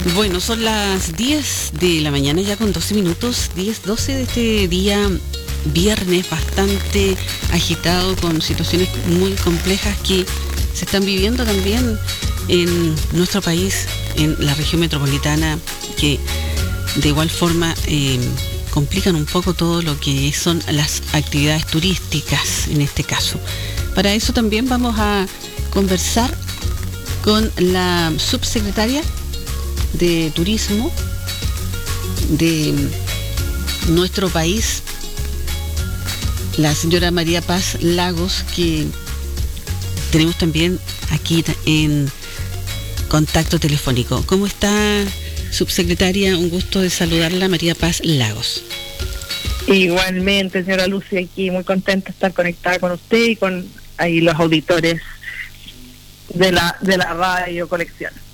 Bueno, son las 10 de la mañana ya con 12 minutos, 10:12 de este día viernes bastante agitado con situaciones muy complejas que se están viviendo también en nuestro país, en la región metropolitana, que de igual forma complican un poco todo lo que son las actividades turísticas en este caso. Para eso también vamos a conversar con la subsecretaria de Turismo de nuestro país, la señora María Paz Lagos, que tenemos también aquí en contacto telefónico. ¿Cómo está, subsecretaria? Un gusto de saludarla, María Paz Lagos. Igualmente, señora Lucy, aquí muy contenta de estar conectada con usted y con ahí los auditores de la radio Conexión.